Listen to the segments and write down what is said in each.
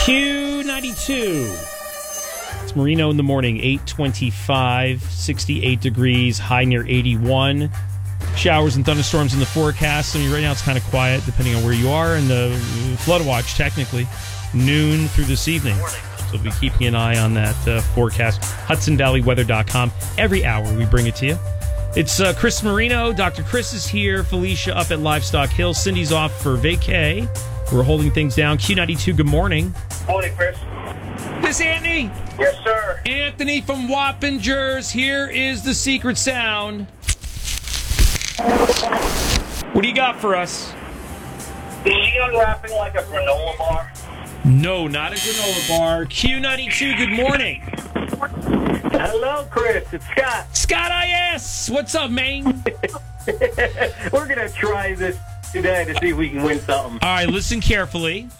Q92. It's Marino in the morning, 8:25, 68 degrees, high near 81. Showers and thunderstorms in the forecast. I mean, right now it's kind of quiet, depending on where you are. And the flood watch, technically, noon through this evening. So we'll be keeping an eye on that forecast. HudsonValleyWeather.com. Every hour we bring it to you. It's Chris Marino. Dr. Chris is here. Felicia up at Livestock Hill. Cindy's off for vacay. We're holding things down. Q92, good morning. Morning, Chris. This Anthony? Yes, sir. Anthony from Wappingers. Here is the secret sound. What do you got for us? Is she unwrapping like a granola bar? No, not a granola bar. Q92, good morning. Hello, Chris. It's Scott. Scott IS. What's up, man? We're going to try this today to see if we can win something. All right, listen carefully.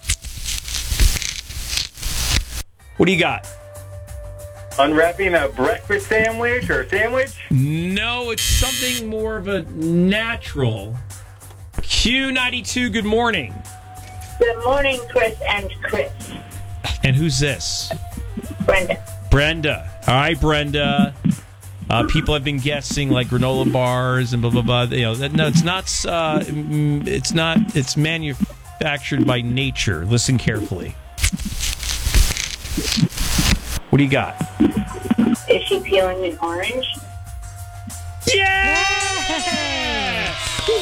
What do you got? Unwrapping a breakfast sandwich or a sandwich? No, it's something more of a natural. Q92, good morning. Good morning, Chris and Chris. And who's this? Brenda. Brenda. All right, Brenda. People have been guessing like granola bars and blah blah blah. You know, no, it's not. It's not. It's manufactured by nature. Listen carefully. What do you got? Is she peeling an orange? Yes!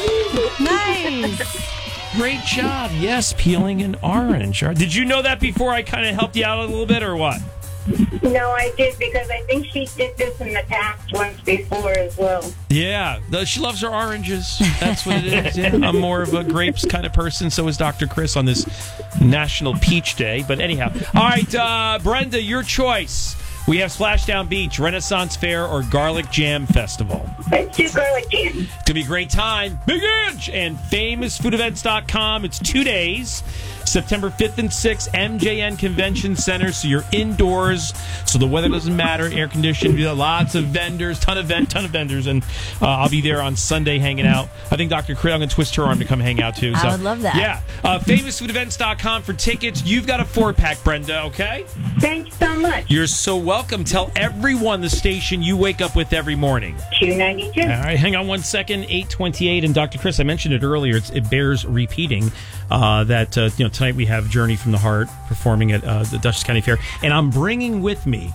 Nice. Great job. Yes, peeling an orange. Did you know that before I kind of helped you out a little bit, or what? No, I did, because I think she did this in the past once before as well. Yeah, she loves her oranges. That's what it is. Yeah. I'm more of a grapes kind of person. So is Dr. Chris on this National Peach Day. But anyhow, all right, Brenda, your choice. We have Splashdown Beach, Renaissance Fair, or Garlic Jam Festival. Let's do garlic jam. It's going to be a great time. Big Inch and famousfoodevents.com. It's 2 days. September 5th and 6th, MJN Convention Center. So you're indoors, so the weather doesn't matter. Air conditioned, lots of vendors, ton of vendors, and I'll be there on Sunday hanging out. I think Dr. Chris, I'm going to twist her arm to come hang out too. So, I would love that. Yeah, famousfoodevents.com for tickets. You've got a 4-pack, Brenda. Okay. Thanks so much. You're so welcome. Tell everyone the station you wake up with every morning. Q92. All right, hang on 1 second. 8:28, and Dr. Chris, I mentioned it earlier. It bears repeating that tonight we have Journey from the Heart performing at the Dutchess County Fair, and I'm bringing with me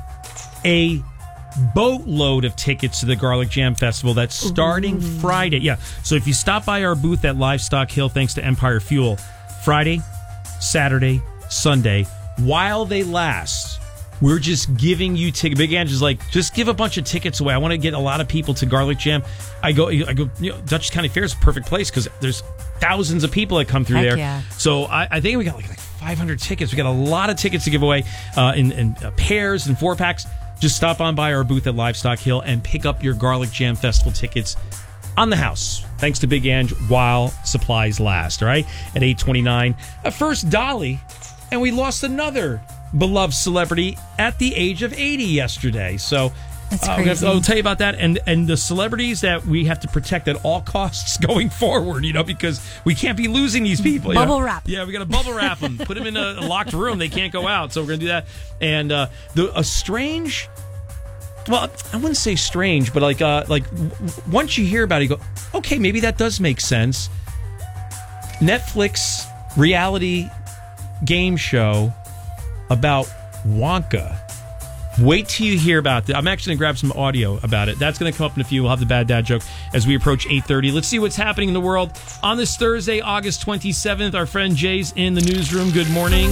a boatload of tickets to the Garlic Jam Festival that's starting Friday. Yeah, so if you stop by our booth at Livestock Hill, thanks to Empire Fuel, Friday, Saturday, Sunday, while they last, we're just giving you tickets. Big Angie's like, just give a bunch of tickets away. I want to get a lot of people to Garlic Jam. I go. Dutchess County Fair is a perfect place because there's thousands of people that come through Heck there. Yeah. So I think we got like 500 tickets. We got a lot of tickets to give away in pairs and 4-packs. Just stop on by our booth at Livestock Hill and pick up your Garlic Jam Festival tickets on the house. Thanks to Big Ange while supplies last. All right, at 8:29, first Dolly, and we lost another beloved celebrity at the age of 80 yesterday. So That's crazy. I'll tell you about that and the celebrities that we have to protect at all costs going forward, because we can't be losing these people. Bubble wrap. Yeah, we got to bubble wrap them, put them in a locked room. They can't go out. So we're going to do that. And a strange, well, I wouldn't say strange, but once you hear about it, you go, okay, maybe that does make sense. Netflix reality game show about Wonka. Wait till you hear about it. I'm actually going to grab some audio about it. That's going to come up in a few. We'll have the bad dad joke as we approach 8:30. Let's see what's happening in the world on this Thursday, August 27th. Our friend Jay's in the newsroom. Good morning.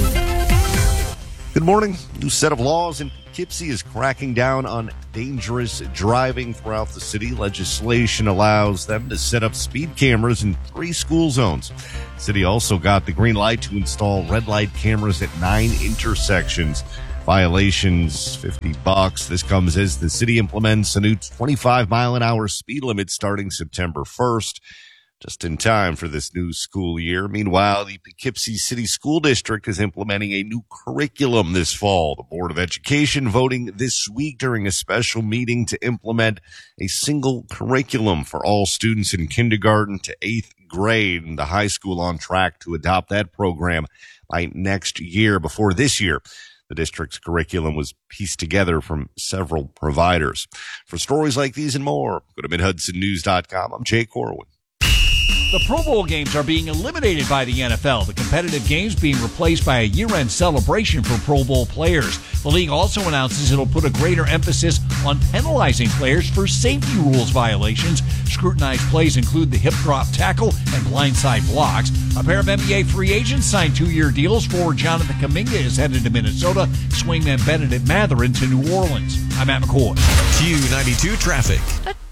Good morning. New set of laws in Poughkeepsie is cracking down on dangerous driving throughout the city. Legislation allows them to set up speed cameras in 3 school zones. The city also got the green light to install red light cameras at 9 intersections. Violations, $50. This comes as the city implements a new 25-mile-an-hour speed limit starting September 1st. Just in time for this new school year. Meanwhile, the Poughkeepsie City School District is implementing a new curriculum this fall. The Board of Education voting this week during a special meeting to implement a single curriculum for all students in kindergarten to 8th grade. And the high school on track to adopt that program by next year. Before this year, the district's curriculum was pieced together from several providers. For stories like these and more, go to MidHudsonNews.com. I'm Jay Corwin. The Pro Bowl games are being eliminated by the NFL, the competitive games being replaced by a year-end celebration for Pro Bowl players. The league also announces it'll put a greater emphasis on penalizing players for safety rules violations. Scrutinized plays include the hip drop tackle and blindside blocks. A pair of NBA free agents signed 2-year deals. Forward Jonathan Kuminga is headed to Minnesota. Swingman Benedict Mathurin to New Orleans. I'm Matt McCoy. Q92 Traffic.